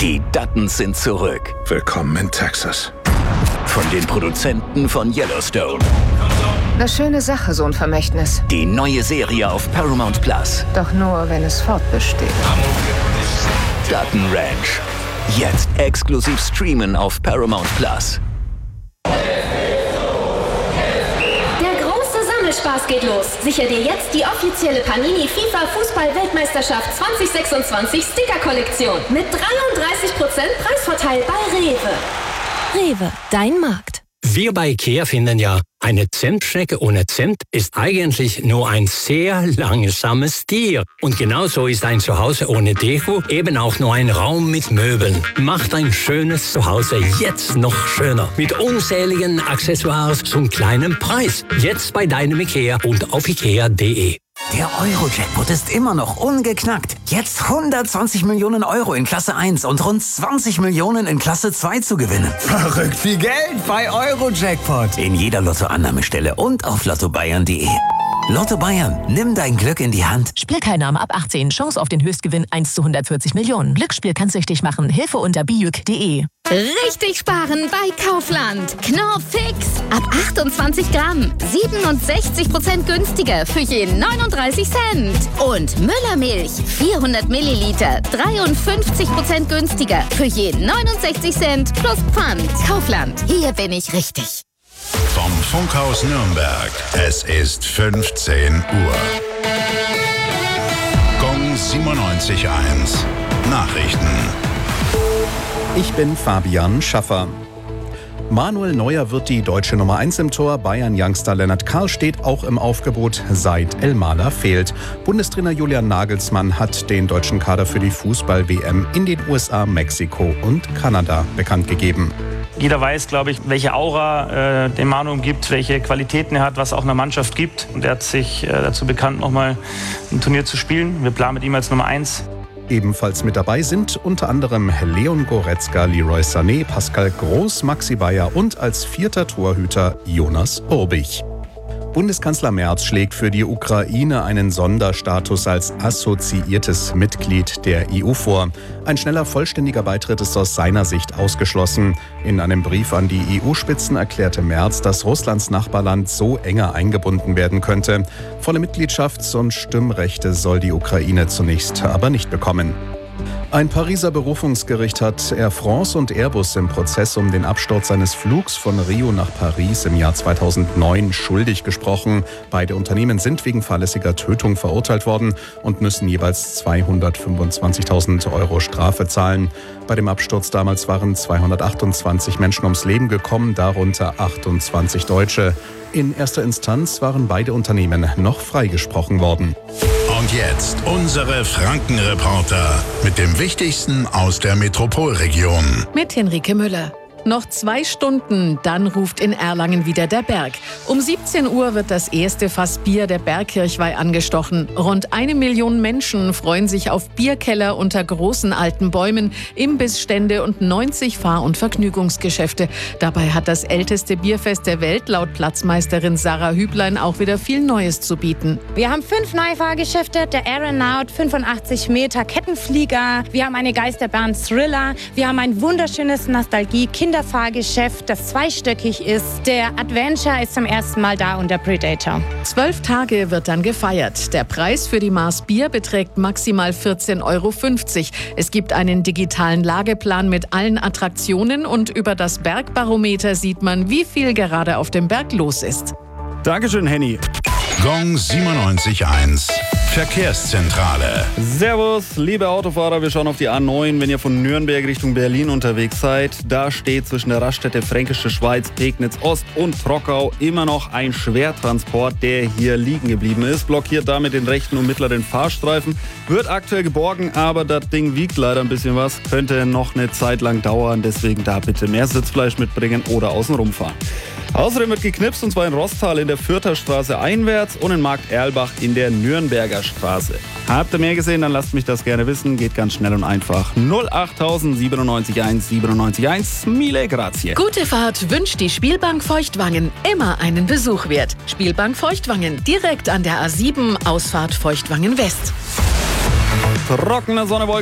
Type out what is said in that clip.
Die Duttons sind zurück. Willkommen in Texas. Von den Produzenten von Yellowstone. Eine schöne Sache, so ein Vermächtnis. Die neue Serie auf Paramount Plus. Doch nur, wenn es fortbesteht. Dutton Ranch. Jetzt exklusiv streamen auf Paramount Plus. Spaß geht los. Sichere dir jetzt die offizielle Panini FIFA Fußball-Weltmeisterschaft 2026 Sticker-Kollektion mit 33% Preisvorteil bei Rewe. Rewe, dein Markt. Wir bei IKEA finden ja, eine Zentschnecke ohne Cent ist eigentlich nur ein sehr langsames Tier. Und genauso ist ein Zuhause ohne Deko eben auch nur ein Raum mit Möbeln. Macht ein schönes Zuhause jetzt noch schöner. Mit unzähligen Accessoires zum kleinen Preis. Jetzt bei deinem IKEA und auf ikea.de. Der Euro-Jackpot ist immer noch ungeknackt. Jetzt 120 Millionen Euro in Klasse 1 und rund 20 Millionen in Klasse 2 zu gewinnen. Verrückt viel Geld bei Euro-Jackpot. In jeder Lottoannahmestelle und auf lottobayern.de. Lotto Bayern, nimm dein Glück in die Hand. Spielteilnahme ab 18. Chance auf den Höchstgewinn 1 zu 140 Millionen. Glücksspiel kann süchtig machen. Hilfe unter bijuk.de. Richtig sparen bei Kaufland. Knorr Fix. Ab 28 Gramm. 67% günstiger für jeden 39 Cent. Und Müllermilch. 400 Milliliter. 53% günstiger für jeden 69 Cent plus Pfand. Kaufland. Hier bin ich richtig. Vom Funkhaus Nürnberg. Es ist 15 Uhr. Gong 97.1. Nachrichten. Ich bin Fabian Schaffer. Manuel Neuer wird die deutsche Nummer 1 im Tor. Bayern-Youngster Lennart Karl steht auch im Aufgebot, seit Elmaler fehlt. Bundestrainer Julian Nagelsmann hat den deutschen Kader für die Fußball-WM in den USA, Mexiko und Kanada bekannt gegeben. Jeder weiß, glaube ich, welche Aura dem Manu gibt, welche Qualitäten er hat, was auch einer Mannschaft gibt. Und er hat sich dazu bekannt, nochmal ein Turnier zu spielen. Wir planen mit ihm als Nummer 1. Ebenfalls mit dabei sind unter anderem Leon Goretzka, Leroy Sané, Pascal Groß, Maxi Bayer und als 4. Torhüter Jonas Urbich. Bundeskanzler Merz schlägt für die Ukraine einen Sonderstatus als assoziiertes Mitglied der EU vor. Ein schneller vollständiger Beitritt ist aus seiner Sicht ausgeschlossen. In einem Brief an die EU-Spitzen erklärte Merz, dass Russlands Nachbarland so enger eingebunden werden könnte. Volle Mitgliedschafts- und Stimmrechte soll die Ukraine zunächst aber nicht bekommen. Ein Pariser Berufungsgericht hat Air France und Airbus im Prozess um den Absturz eines Flugs von Rio nach Paris im Jahr 2009 schuldig gesprochen. Beide Unternehmen sind wegen fahrlässiger Tötung verurteilt worden und müssen jeweils 225.000 € Strafe zahlen. Bei dem Absturz damals waren 228 Menschen ums Leben gekommen, darunter 28 Deutsche. In erster Instanz waren beide Unternehmen noch freigesprochen worden. Und jetzt unsere Franken-Reporter mit dem Wichtigsten aus der Metropolregion. Mit Henrike Müller. Noch 2 Stunden, dann ruft in Erlangen wieder der Berg. Um 17 Uhr wird das erste Fass Bier der Bergkirchweih angestochen. Rund 1 Million Menschen freuen sich auf Bierkeller unter großen alten Bäumen, Imbissstände und 90 Fahr- und Vergnügungsgeschäfte. Dabei hat das älteste Bierfest der Welt laut Platzmeisterin Sarah Hüblein auch wieder viel Neues zu bieten. Wir haben 5 neue Fahrgeschäfte, der Aeronaut, 85 Meter Kettenflieger, wir haben eine Geisterbahn Thriller, wir haben ein wunderschönes Nostalgie-Kinderfahrgeschäft, das zweistöckig ist. Der Adventure ist zum ersten Mal da und der Predator. 12 Tage wird dann gefeiert. Der Preis für die Maß Bier beträgt maximal 14,50 €. Es gibt einen digitalen Lageplan mit allen Attraktionen und über das Bergbarometer sieht man, wie viel gerade auf dem Berg los ist. Dankeschön, Henny. Gong 97.1. Verkehrszentrale. Servus, liebe Autofahrer, wir schauen auf die A9. Wenn ihr von Nürnberg Richtung Berlin unterwegs seid, da steht zwischen der Raststätte Fränkische Schweiz, Pegnitz Ost und Trockau immer noch ein Schwertransport, der hier liegen geblieben ist. Blockiert damit den rechten und mittleren Fahrstreifen. Wird aktuell geborgen, aber das Ding wiegt leider ein bisschen was. Könnte noch eine Zeit lang dauern, deswegen da bitte mehr Sitzfleisch mitbringen oder außen rumfahren. Außerdem wird geknipst, und zwar in Rostal in der Fürther Straße einwärts und in Markt Erlbach in der Nürnberger Straße. Habt ihr mehr gesehen, dann lasst mich das gerne wissen. Geht ganz schnell und einfach. 08000 971 971. Mille grazie. Gute Fahrt wünscht die Spielbank Feuchtwangen. Immer einen Besuch wert. Spielbank Feuchtwangen, direkt an der A7, Ausfahrt Feuchtwangen West. Trockene Sonne,